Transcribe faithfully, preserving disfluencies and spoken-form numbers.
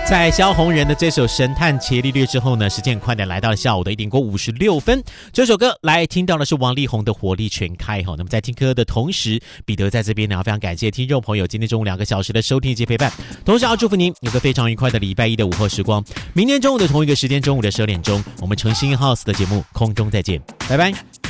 在萧红人的这首《神探伽利略》之后呢，时间很快的来到了下午的一点过五十六分。这首歌来听到的是王力宏的《火力全开》哈。那么在听歌的同时，彼得在这边呢，非常感谢听众朋友今天中午两个小时的收听及陪伴，同时要祝福您有个非常愉快的礼拜一的午后时光。明天中午的同一个时间，中午的十二点钟，我们诚心 House 的节目空中再见，拜拜。